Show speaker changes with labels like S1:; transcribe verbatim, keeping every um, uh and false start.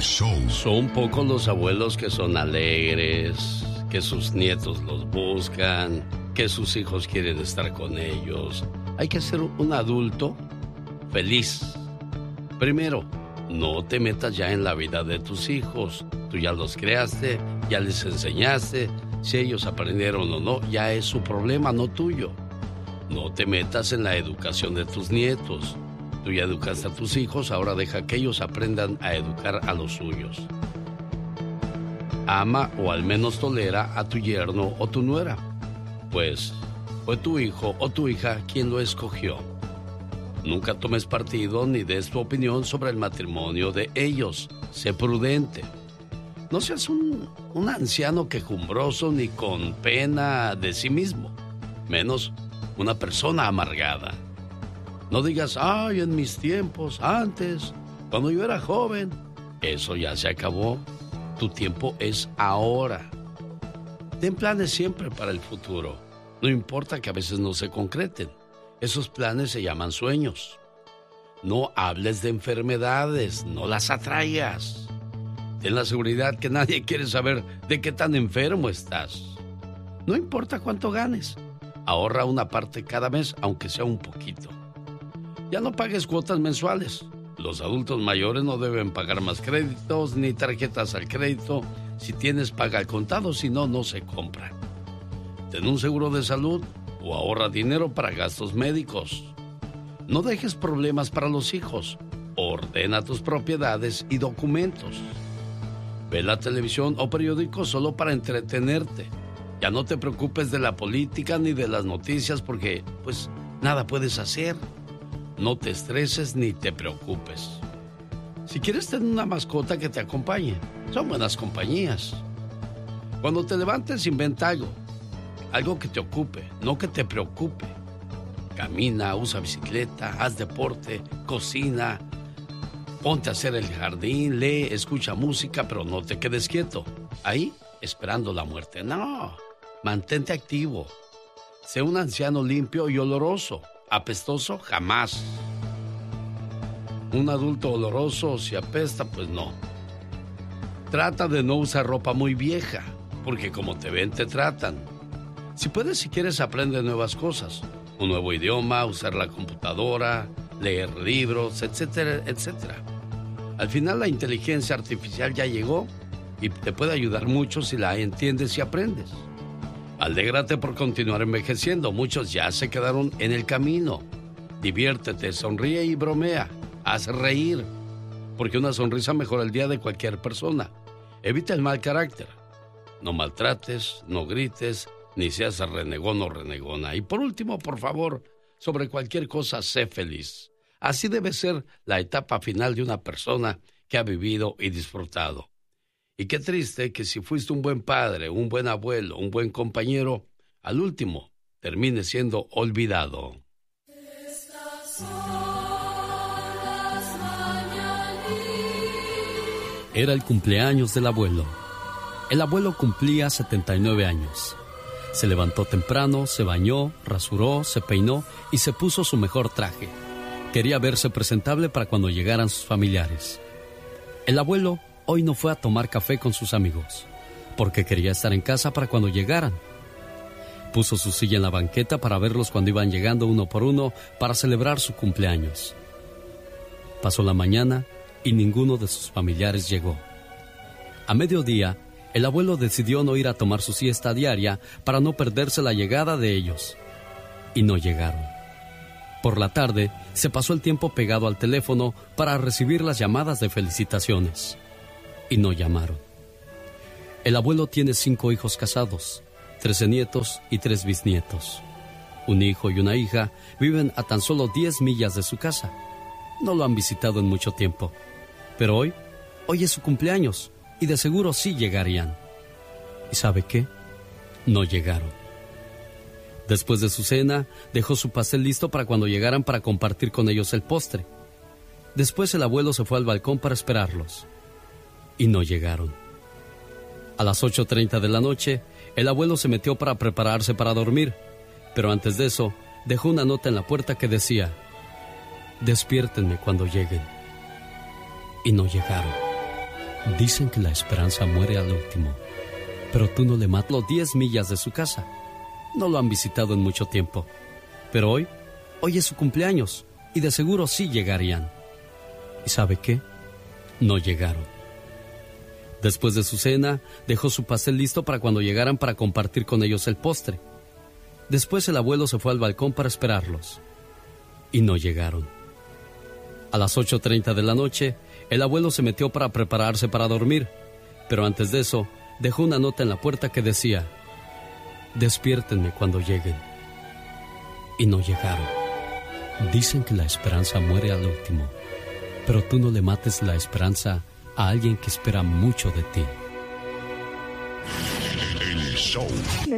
S1: show.
S2: Son pocos los abuelos que son alegres, que sus nietos los buscan, que sus hijos quieren estar con ellos. Hay que ser un adulto feliz. Primero, no te metas ya en la vida de tus hijos. Tú ya los creaste, ya les enseñaste. Si ellos aprendieron o no, ya es su problema, no tuyo. No te metas en la educación de tus nietos. Tú ya educaste a tus hijos, ahora deja que ellos aprendan a educar a los suyos. Ama o al menos tolera a tu yerno o tu nuera, pues fue tu hijo o tu hija quien lo escogió. Nunca tomes partido ni des tu opinión sobre el matrimonio de ellos. Sé prudente. No seas un, un anciano quejumbroso ni con pena de sí mismo, menos una persona amargada. No digas, ay, en mis tiempos, antes, cuando yo era joven. Eso ya se acabó. Tu tiempo es ahora. Ten planes siempre para el futuro. No importa que a veces no se concreten. Esos planes se llaman sueños. No hables de enfermedades, no las atraigas. Ten la seguridad que nadie quiere saber de qué tan enfermo estás. No importa cuánto ganes. Ahorra una parte cada mes, aunque sea un poquito. Ya no pagues cuotas mensuales. Los adultos mayores no deben pagar más créditos ni tarjetas al crédito. Si tienes, paga al contado, si no, no se compra. Ten un seguro de salud o ahorra dinero para gastos médicos. No dejes problemas para los hijos. Ordena tus propiedades y documentos. Ve la televisión o periódico solo para entretenerte. Ya no te preocupes de la política ni de las noticias porque, pues, nada puedes hacer. No te estreses ni te preocupes. Si quieres tener una mascota que te acompañe, son buenas compañías. Cuando te levantes, inventa algo. Algo que te ocupe, no que te preocupe. Camina, usa bicicleta, haz deporte, cocina. Ponte a hacer el jardín, lee, escucha música, pero no te quedes quieto. Ahí, esperando la muerte. No, mantente activo. Sé un anciano limpio y oloroso. Apestoso, jamás. Un adulto oloroso, si apesta, pues no. Trata de no usar ropa muy vieja, porque como te ven, te tratan. Si puedes, si quieres, aprende nuevas cosas. Un nuevo idioma, usar la computadora, leer libros, etcétera, etcétera. Al final, la inteligencia artificial ya llegó y te puede ayudar mucho si la entiendes y aprendes. Alégrate por continuar envejeciendo. Muchos ya se quedaron en el camino. Diviértete, sonríe y bromea. Haz reír, porque una sonrisa mejora el día de cualquier persona. Evita el mal carácter. No maltrates, no grites, ni seas renegón o renegona. Y por último, por favor, sobre cualquier cosa, sé feliz. Así debe ser la etapa final de una persona que ha vivido y disfrutado. Y qué triste que si fuiste un buen padre, un buen abuelo, un buen compañero, al último termine siendo olvidado. Era el cumpleaños del abuelo. El abuelo cumplía setenta y nueve años. Se levantó temprano, se bañó, rasuró, se peinó y se puso su mejor traje. Quería verse presentable para cuando llegaran sus familiares. El abuelo hoy no fue a tomar café con sus amigos, porque quería estar en casa para cuando llegaran. Puso su silla en la banqueta para verlos cuando iban llegando uno por uno para celebrar su cumpleaños. Pasó la mañana y ninguno de sus familiares llegó. A mediodía, el abuelo decidió no ir a tomar su siesta diaria para no perderse la llegada de ellos. Y no llegaron. Por la tarde, se pasó el tiempo pegado al teléfono para recibir las llamadas de felicitaciones. Y no llamaron. El abuelo tiene cinco hijos casados, trece nietos y tres bisnietos. Un hijo y una hija viven a tan solo diez millas de su casa. No lo han visitado en mucho tiempo. Pero hoy, hoy es su cumpleaños y de seguro sí llegarían. ¿Y sabe qué? No llegaron. Después de su cena, dejó su pastel listo para cuando llegaran para compartir con ellos el postre. Después el abuelo se fue al balcón para esperarlos. Y no llegaron. A las ocho treinta de la noche, el abuelo se metió para prepararse para dormir, pero antes de eso, dejó una nota en la puerta que decía: despiértenme cuando lleguen. Y no llegaron.
S1: Dicen que la esperanza muere al último, pero tú no le matas los diez millas de su casa. No lo han visitado en mucho tiempo, pero hoy, hoy es su cumpleaños y de seguro sí llegarían. ¿Y sabe qué? No llegaron. Después de su cena, dejó su pastel listo para cuando llegaran para compartir con ellos el postre. Después el abuelo se fue al balcón para esperarlos. Y no llegaron. A las ocho treinta de la noche, el abuelo se metió para prepararse para dormir, pero antes de eso, dejó una nota en la puerta que decía: despiértenme cuando lleguen. Y no llegaron. Dicen que la esperanza muere al último, pero tú no le mates la esperanza a alguien que espera mucho de ti.
S3: El show.